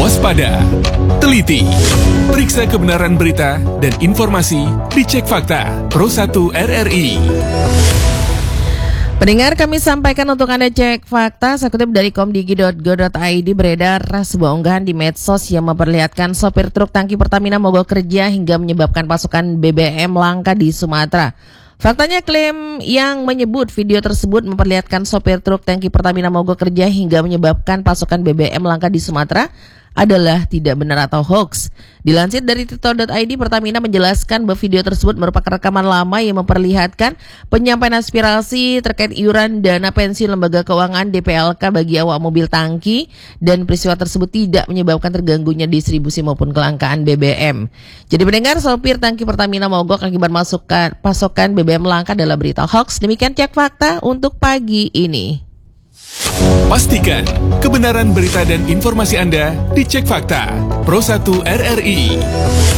Waspada, teliti, periksa kebenaran berita dan informasi dicek fakta Pro 1 RRI. Pendengar, kami sampaikan untuk Anda cek fakta. Saya kutip dari komdigi.go.id, beredar sebuah unggahan di medsos yang memperlihatkan sopir truk tangki Pertamina mogok kerja hingga menyebabkan pasokan BBM langka di Sumatera. Faktanya, klaim yang menyebut video tersebut memperlihatkan sopir truk tangki Pertamina mogok kerja hingga menyebabkan pasokan BBM langka di Sumatera adalah tidak benar atau hoax. Dilansir dari tirto.id, Pertamina menjelaskan bahwa video tersebut merupakan rekaman lama yang memperlihatkan penyampaian aspirasi terkait iuran dana pensiun lembaga keuangan DPLK bagi awak mobil tangki, dan peristiwa tersebut tidak menyebabkan terganggunya distribusi maupun kelangkaan BBM. Jadi pendengar, sopir tangki Pertamina mogok akibat pasokan BBM langka adalah berita hoax. Demikian cek fakta untuk pagi ini. Pastikan kebenaran berita dan informasi Anda dicek fakta Pro 1 RRI.